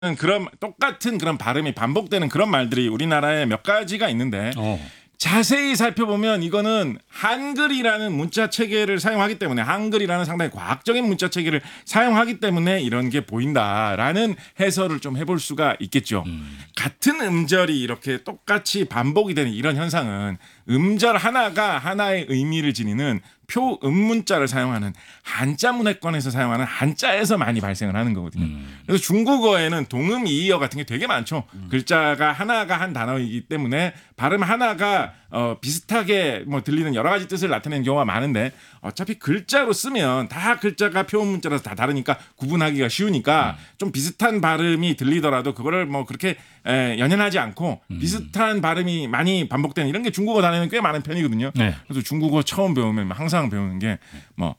그런 똑같은 그런 발음이 반복되는 그런 말들이 우리나라에 몇 가지가 있는데 자세히 살펴보면 이거는 한글이라는 문자 체계를 사용하기 때문에 한글이라는 상당히 과학적인 문자 체계를 사용하기 때문에 이런 게 보인다라는 해설을 좀 해볼 수가 있겠죠. 같은 음절이 이렇게 똑같이 반복이 되는 이런 현상은 음절 하나가 하나의 의미를 지니는 표음문자를 사용하는 한자 문해권에서 사용하는 한자에서 많이 발생을 하는 거거든요. 그래서 중국어에는 동음이의어 같은 게 되게 많죠. 글자가 하나가 한 단어이기 때문에 발음 하나가 비슷하게 뭐 들리는 여러 가지 뜻을 나타내는 경우가 많은데 어차피 글자로 쓰면 다 글자가 표음문자라서 다 다르니까 구분하기가 쉬우니까 좀 비슷한 발음이 들리더라도 그거를 뭐 그렇게 연연하지 않고 비슷한 발음이 많이 반복되는 이런 게 중국어 단어에는 꽤 많은 편이거든요. 네. 그래서 중국어 처음 배우면 항상 배우는 게 뭐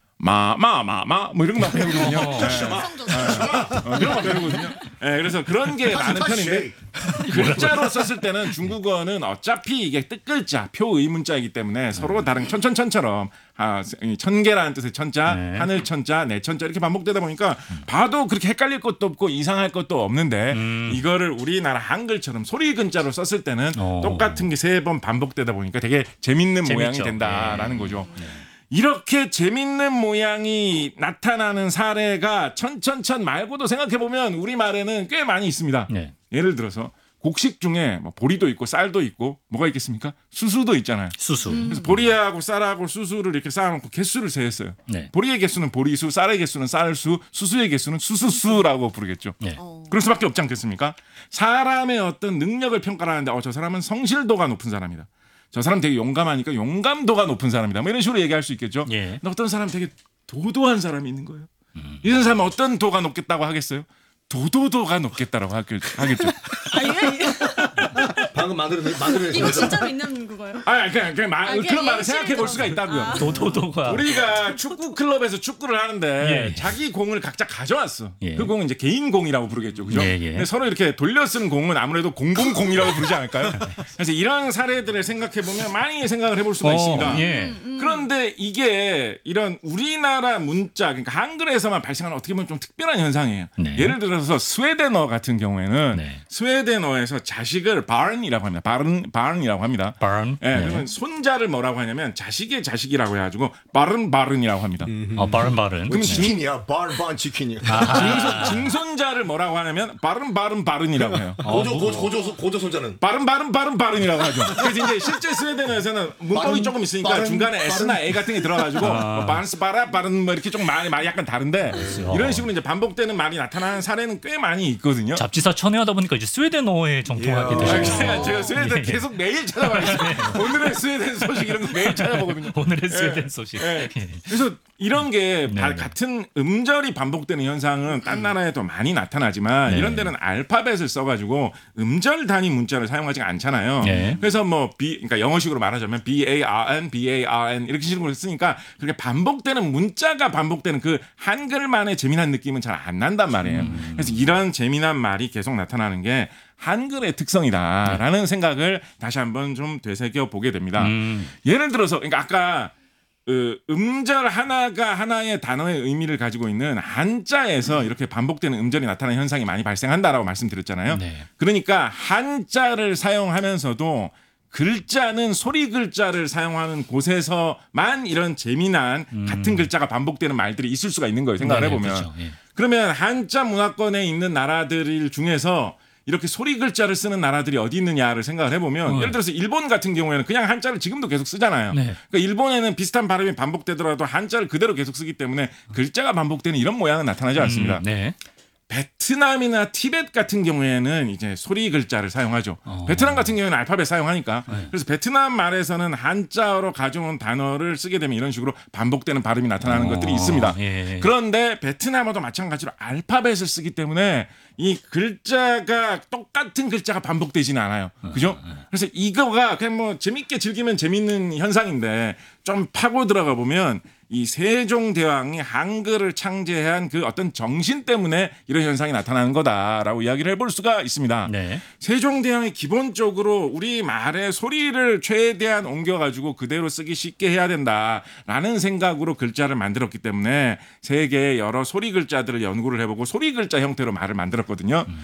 뭐 이런 것만 배우거든요. 이런 거 배우거든요. 그래서 그런 게 많은 편인데 글자로 썼을 때는 중국어는 어차피 이게 뜻글자, 표의문자이기 때문에 서로 다른 천천천처럼 천개라는 뜻의 천자, 하늘 천자, 내 천자 이렇게 반복되다 보니까 봐도 그렇게 헷갈릴 것도 없고 이상할 것도 없는데 이거를 우리나라 한글처럼 소리 근자로 썼을 때는 똑같은 게 3번 반복되다 보니까 되게 재밌는 모양이 된다라는 거죠. 이렇게 재밌는 모양이 나타나는 사례가 천천천 말고도 생각해보면 우리말에는 꽤 많이 있습니다. 예를 들어서 곡식 중에 뭐 보리도 있고 쌀도 있고 뭐가 있겠습니까? 수수도 있잖아요. 수수. 그래서 보리하고 쌀하고 수수를 이렇게 쌓아놓고 개수를 세했어요. 보리의 개수는 보리수, 쌀의 개수는 쌀수, 수수의 개수는 수수수라고 부르겠죠. 그럴 수밖에 없지 않겠습니까? 사람의 어떤 능력을 평가하는데 저 사람은 성실도가 높은 사람이다. 저 사람 되게 용감하니까 용감도가 높은 사람이다. 뭐 이런 식으로 얘기할 수 있겠죠. 근데 어떤 사람 되게 도도한 사람이 있는 거예요. 이런 사람은 어떤 도가 높겠다고 하겠어요? 도도도가 높겠다라고 하겠죠. 방금 만들어낸 이거 진짜로 있는 그거예요? 그런 말을 생각해 볼 수가 있다고요. 도도도가 우리가 축구 클럽에서 축구를 하는데 자기 공을 각자 가져왔어. 그 공은 이제 개인 공이라고 부르겠죠, 그죠? 근데 서로 이렇게 돌려 쓰는 공은 아무래도 공공공이라고 부르지 않을까요? 그래서 이런 사례들을 생각해 보면 많이 생각을 해볼 수가 있습니다. 그런데 이게 이런 우리나라 문자, 그러니까 한글에서만 발생하는 어떻게 보면 좀 특별한 현상이에요. 예를 들어서 스웨덴어 같은 경우에는 스웨덴어에서 자식을 barn이라고 합니다. barn이라고 합니다. 그러면 손자를 뭐라고 하냐면 자식의 자식이라고 해가지고 barn이라고 합니다. barn. 치킨이야. barn 치킨이야. 증손자를 뭐라고 하냐면 barn이라고 해요. 고조 손자는 barn이라고 하죠. 그래서 이제 실제 스웨덴어에서는 문법이 조금 있으니까 중간에 s나 a 같은 게 들어가지고 barn 뭐 이렇게 좀 말이 약간 다른데 이런 식으로 이제 반복되는 말이 나타나는 사례는 꽤 많이 있거든요. 잡지사 천회하다 보니까 이제 스웨덴어에 정통하게 되셨어요. 제가 스웨덴 계속 매일 찾아봐요. 오늘의 스웨덴 소식 이런 거 매일 찾아보거든요. 오늘의 스웨덴 소식. 그래서 이런 게 같은 음절이 반복되는 현상은 딴 나라에도 많이 나타나지만 이런 데는 알파벳을 써가지고 음절 단위 문자를 사용하지 않잖아요. 그래서 뭐 그러니까 영어식으로 말하자면 BARN 이렇게 식으로 쓰니까 그렇게 반복되는 문자가 반복되는 그 한글만의 재미난 느낌은 잘 안 난단 말이에요. 그래서 이런 재미난 말이 계속 나타나는 게 한글의 특성이다라는 생각을 다시 한번 좀 되새겨 보게 됩니다. 예를 들어서 그러니까 아까 음절 하나가 하나의 단어의 의미를 가지고 있는 한자에서 이렇게 반복되는 음절이 나타나는 현상이 많이 발생한다라고 말씀드렸잖아요. 그러니까 한자를 사용하면서도 글자는 소리 글자를 사용하는 곳에서만 이런 재미난 같은 글자가 반복되는 말들이 있을 수가 있는 거예요. 생각을 해보면. 그렇죠. 그러면 한자 문화권에 있는 나라들 중에서 이렇게 소리 글자를 쓰는 나라들이 어디 있느냐를 생각을 해보면 예를 들어서 일본 같은 경우에는 그냥 한자를 지금도 계속 쓰잖아요. 그러니까 일본에는 비슷한 발음이 반복되더라도 한자를 그대로 계속 쓰기 때문에 글자가 반복되는 이런 모양은 나타나지 않습니다. 베트남이나 티벳 같은 경우에는 이제 소리 글자를 사용하죠. 베트남 같은 경우에는 알파벳 사용하니까. 그래서 베트남 말에서는 한자어로 가져온 단어를 쓰게 되면 이런 식으로 반복되는 발음이 나타나는 것들이 있습니다. 그런데 베트남어도 마찬가지로 알파벳을 쓰기 때문에 이 글자가 똑같은 글자가 반복되지는 않아요. 그죠? 그래서 이거가 그냥 뭐 재밌게 즐기면 재밌는 현상인데 좀 파고 들어가 보면 이 세종대왕이 한글을 창제한 그 어떤 정신 때문에 이런 현상이 나타나는 거다라고 이야기를 해볼 수가 있습니다. 네. 세종대왕이 기본적으로 우리 말의 소리를 최대한 옮겨가지고 그대로 쓰기 쉽게 해야 된다라는 생각으로 글자를 만들었기 때문에 세계의 여러 소리 글자들을 연구를 해보고 소리 글자 형태로 말을 만들었거든요.